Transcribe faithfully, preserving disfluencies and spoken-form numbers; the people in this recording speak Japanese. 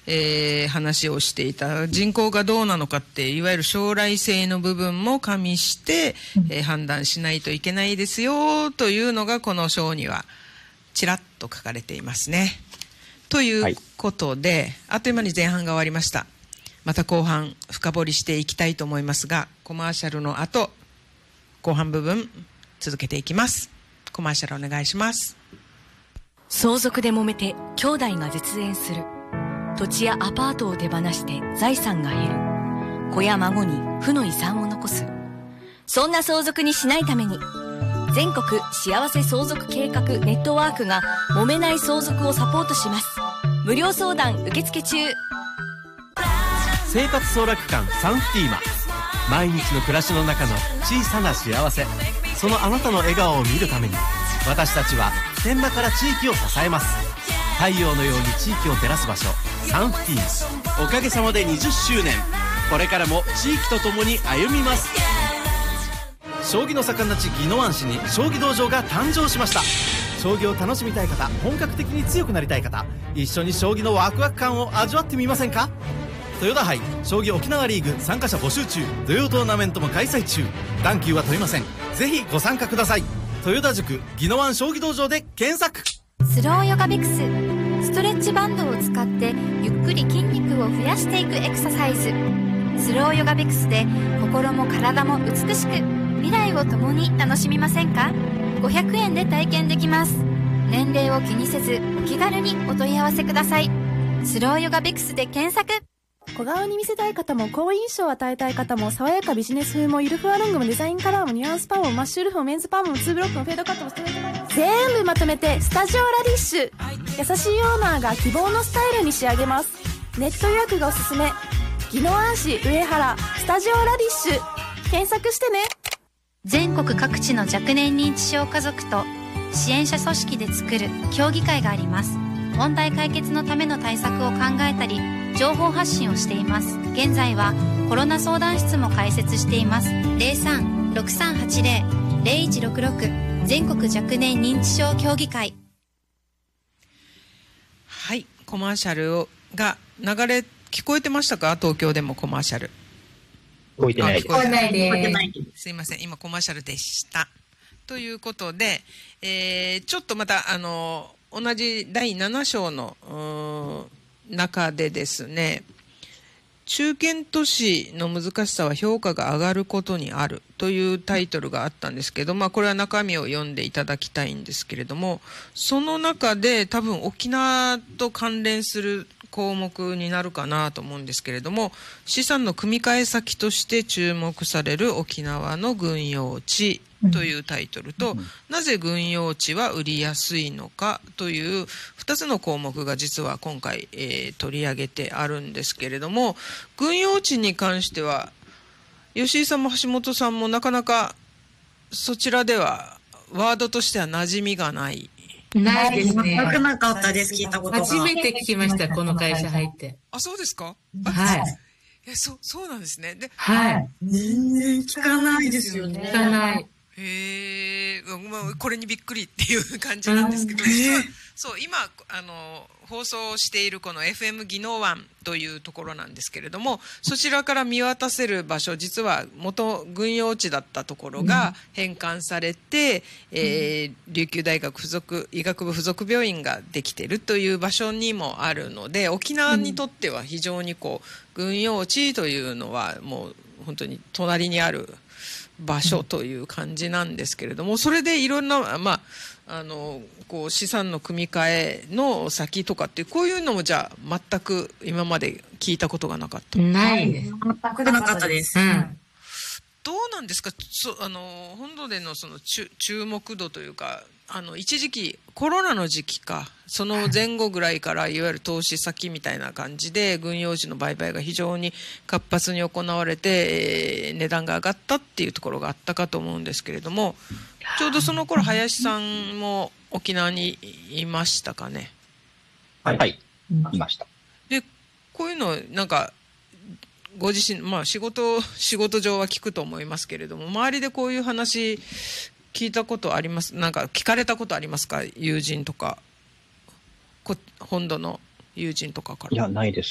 えー、話をしていた。人口がどうなのかって、いわゆる将来性の部分も加味して、えー、判断しないといけないですよというのがこの章にはちらっと書かれていますね。ということで、はい、あっという間に前半が終わりました。また後半深掘りしていきたいと思いますが、コマーシャルの後、後半部分続けていきます。コマーシャルお願いします。 相続で揉めて兄弟が絶縁する。土地やアパートを手放して財産が減る。子や孫に負の遺産を残す。そんな相続にしないために、全国幸せ相続計画ネットワークが揉めない相続をサポートします。無料相談受付中。 生活総楽館サンフティーマ。毎日の暮らしの中の小さな幸せ、そのあなたの笑顔を見るために、私たちは普天間から地域を支えます。太陽のように地域を照らす場所、サンフティーマ。おかげさまでにじゅっしゅうねん、これからも地域とともに歩みます。将棋の盛んな地宜野湾市に将棋道場が誕生しました。将棋を楽しみたい方、本格的に強くなりたい方、一緒に将棋のワクワク感を味わってみませんか。豊田杯将棋沖縄リーグ参加者募集中。土曜トーナメントも開催中。段級は問いません。ぜひご参加ください。豊田塾宜野湾将棋道場で検索。 スローヨガビクス、ストレッチバンドを使ってゆっくり筋肉を増やしていくエクササイズ。スローヨガビクスで心も体も美しく、未来を共に楽しみませんか。ごひゃくえんで体験できます。年齢を気にせずお気軽にお問い合わせください。スローヨガビクスで検索。 小顔に見せたい方も好印象を与えたい方も、爽やかビジネス風もゆるふわロングもデザインカラーもニュアンスパーマもマッシュルフもメンズパーマもツーブロックもフェードカットもストレートカットも全部まとめてスタジオラディッシュ。優しいオーナーが希望のスタイルに仕上げます。ネット予約がおすすめ。宜野湾市上原スタジオラディッシュ、検索してね。 全国各地の若年認知症家族と支援者組織で作る協議会があります。問題解決のための対策を考えたり、情報発信をしています。現在はコロナ相談室も開設しています。 ゼロさん ろくさんはちゼロ ゼロいちろくろく 全国若年認知症協議会。 はい、コマーシャルが流れ聞こえてましたか。東京でもコマーシャル聞こえてないです。聞こえないです。すいません、今コマーシャルでした。ということで、えー、ちょっとまたあの同じだいなな章の中でですね、中堅都市の難しさは評価が上がることにあるというタイトルがあったんですけど、まあこれは中身を読んでいただきたいんですけれども、その中で多分沖縄と関連する項目になるかなと思うんですけれども、資産の組み替え先として注目される沖縄の軍用地というタイトルと、うん、なぜ軍用地は売りやすいのかというふたつの項目が実は今回、えー、取り上げてあるんですけれども、軍用地に関しては吉井さんも橋本さんもなかなかそちらではワードとしては馴染みがないないですね。 全くなかったです。聞いたことが。 初めて聞きました、この会社入って。 あ、そうですか。 はい。 え、そう、そうなんですね。で、 はい。 全然聞かないですよね。 聞かない。 へえ、まあ、これにびっくりっていう感じなんですけど、実はそう今あの放送しているこの エフエム 宜野湾というところなんですけれども、そちらから見渡せる場所、実は元軍用地だったところが返還されて、うん、えー、琉球大学附属医学部附属病院ができているという場所にもあるので、沖縄にとっては非常にこう軍用地というのはもう本当に隣にある場所という感じなんですけれども、それでいろんな、まあ、あのこう資産の組み替えの先とかってこういうのもじゃあ全く今まで聞いたことがなかった。 ないです。 全くなかったです。うん、 どうなんですか。そあの本土でのその注注目度というか、あの一時期コロナの時期かその前後ぐらいからいわゆる投資先みたいな感じで軍用地の売買が非常に活発に行われて、えー、値段が上がったっていうところがあったかと思うんですけれども、ちょうどその頃林さんも沖縄にいましたかね。 はい、はい、いました。 でこういうのなんかご自身、まあ仕事仕事上は聞くと思いますけれども、周りでこういう話聞いたことあります？なんか聞かれたことありますか？友人とかこ本土の友人とかから。 いや、ないです。